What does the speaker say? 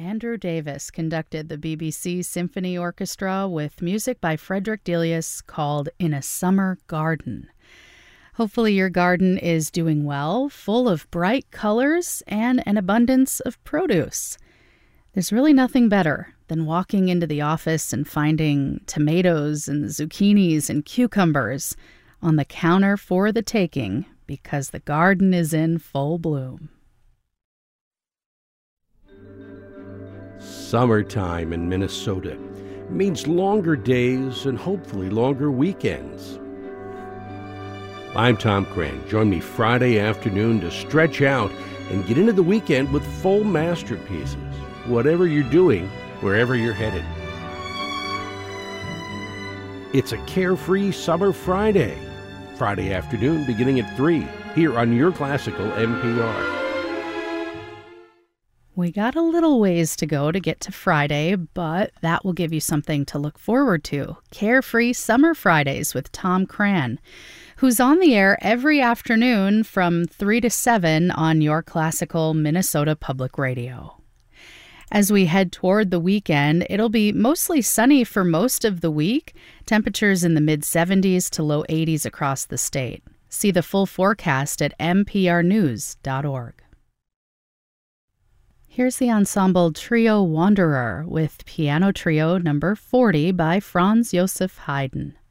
Andrew Davis conducted the BBC Symphony Orchestra with music by Frederick Delius called In a Summer Garden. Hopefully your garden is doing well, full of bright colors and an abundance of produce. There's really nothing better than walking into the office and finding tomatoes and zucchinis and cucumbers on the counter for the taking because the garden is in full bloom. Summertime in Minnesota means longer days and hopefully longer weekends. I'm Tom Cran. Join me Friday afternoon to stretch out and get into the weekend with full masterpieces, whatever you're doing, wherever you're headed. It's a carefree summer Friday. Friday afternoon beginning at 3 here on your classical NPR. We got a little ways to go to get to Friday, but that will give you something to look forward to. Carefree Summer Fridays with Tom Cran, who's on the air every afternoon from 3 to 7 on your classical Minnesota Public Radio. As we head toward the weekend, it'll be mostly sunny for most of the week, temperatures in the mid-70s to low 80s across the state. See the full forecast at mprnews.org. Here's the ensemble trio Wanderer with Piano Trio number 40 by Franz Joseph Haydn.